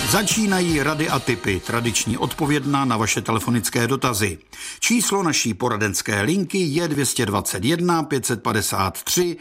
Začínají rady a tipy, tradiční odpovědna na vaše telefonické dotazy. Číslo naší poradenské linky je 221 553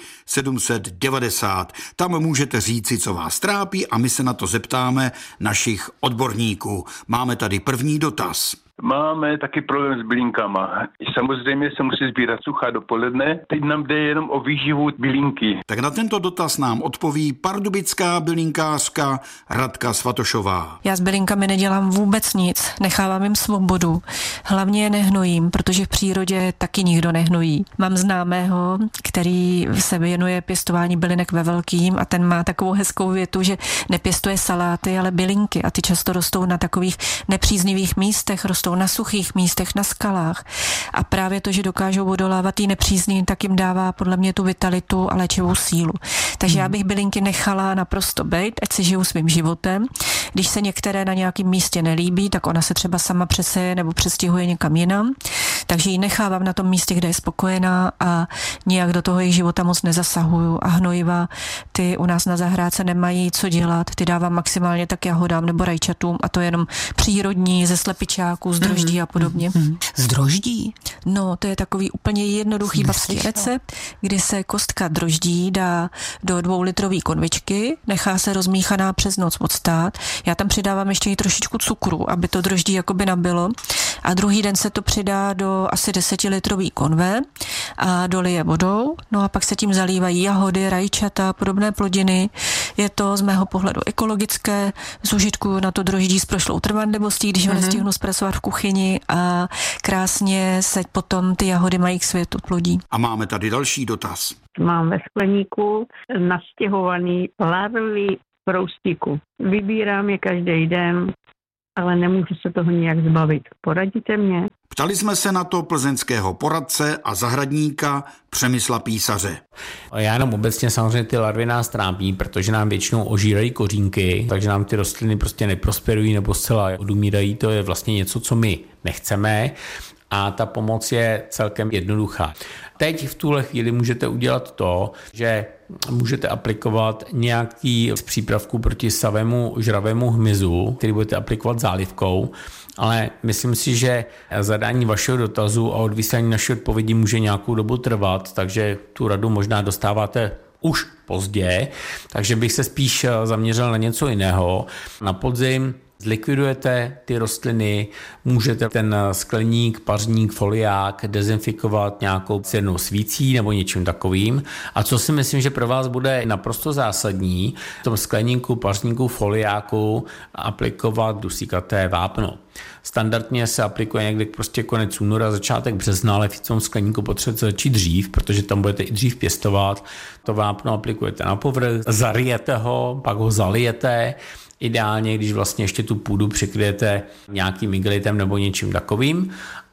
790. Tam můžete říci, co vás trápí, a my se na to zeptáme našich odborníků. Máme tady první dotaz. Máme taky problém s bylinkama. Samozřejmě se musí sbírat suchá dopoledne. Teď nám jde jenom o výživu bylinky. Tak na tento dotaz nám odpoví pardubická bylinkářka Radka Svatošová. Já s bylinkami nedělám vůbec nic, nechávám jim svobodu. Hlavně je nehnojím, protože v přírodě taky nikdo nehnojí. Mám známého, který se věnuje pěstování bylinek ve velkým, a ten má takovou hezkou větu, že nepěstuje saláty, ale bylinky, a ty často rostou na takových nepříznivých místech, rostou na suchých místech, na skalách. A právě to, že dokážou odolávat tý nepřízní, tak jim dává podle mě tu vitalitu a léčivou sílu. Takže já bych bylinky nechala naprosto bejt, ať si žijou svým životem. Když se některé na nějakém místě nelíbí, tak ona se třeba sama přeseje nebo přestěhuje někam jinam. Takže ji nechávám na tom místě, kde je spokojená, a nijak do toho jejich života moc nezasahuju. A hnojiva, ty u nás na zahrádce nemají co dělat. Ty dávám maximálně tak jahodám nebo rajčatům, a to je jenom přírodní, ze slepičáků, z droždí a podobně. Z droždí? No, to je takový úplně jednoduchý babský recept, kdy se kostka droždí dá do 2litrové konvičky, nechá se rozmíchaná přes noc odstát. Já tam přidávám ještě i trošičku cukru, aby to droždí jakoby nabilo. A druhý den se to přidá do asi 10litrové konve a dolije vodou. No a pak se tím zalívají jahody, rajčata, podobné plodiny. Je to z mého pohledu ekologické. Zužitkuju na to droždí s prošlou trvanlivostí, když ho nestihnu zpracovat v kuchyni, a krásně se potom ty jahody mají k světu plodí. A máme tady další dotaz. Mám ve skleníku nastěhovaný larvy proustíku. Vybírám je každý den, ale nemůžu se toho nijak zbavit. Poradíte mě? Ptali jsme se na to plzeňského poradce a zahradníka Přemysla Písaře. Já jenom obecně samozřejmě ty larvy nás trápí, protože nám většinou ožírají kořínky, takže nám ty rostliny prostě neprosperují nebo zcela odumírají. To je vlastně něco, co my nechceme, a ta pomoc je celkem jednoduchá. Teď v tuhle chvíli můžete udělat to, že můžete aplikovat nějaký z přípravků proti savému žravému hmyzu, který budete aplikovat zálivkou, ale myslím si, že zadání vašeho dotazu a odvysílání naší odpovědi může nějakou dobu trvat, takže tu radu možná dostáváte už pozdě, takže bych se spíš zaměřil na něco jiného. Na podzim zlikvidujete ty rostliny, můžete ten skleník, pařník, foliák dezinfikovat nějakou silnou svící nebo něčím takovým. A co si myslím, že pro vás bude naprosto zásadní, v tom skleníku, pařníku, foliáku aplikovat dusíkaté vápno. Standardně se aplikuje někdy prostě konec února, začátek března, ale v tom skleníku potřebujete začít dřív, protože tam budete i dřív pěstovat. To vápno aplikujete na povrch, zarijete ho, pak ho zalijete. Ideálně, když vlastně ještě tu půdu přikryjete nějakým igelitem nebo něčím takovým,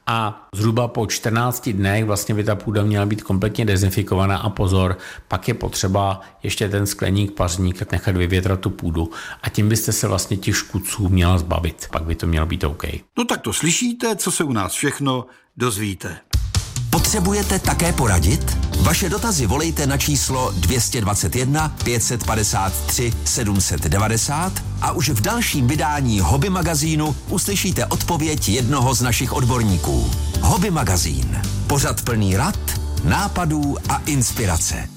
a zhruba po 14 dnech vlastně by ta půda měla být kompletně dezinfikovaná, a pozor, pak je potřeba ještě ten skleník, pařník nechat vyvětrat tu půdu, a tím byste se vlastně těch škůdců měla zbavit. Pak by to mělo být OK. No tak to slyšíte, co se u nás všechno dozvíte. Potřebujete také poradit? Vaše dotazy volejte na číslo 221 553 790 a už v dalším vydání Hobby magazínu uslyšíte odpověď jednoho z našich odborníků. Hobby magazín. Pořad plný rad, nápadů a inspirace.